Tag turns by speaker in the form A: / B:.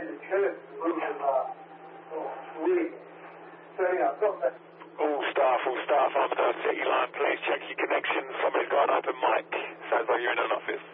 A: the church, which is really turning out something.
B: All staff, after City Line, please check your connection. Somebody's got an open mic. Sounds like you're in an office.